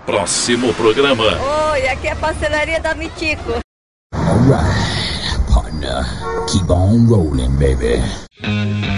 próximo programa. Oi, aqui é a pastelaria da Mitico. Alright, partner. Keep on rolling, baby.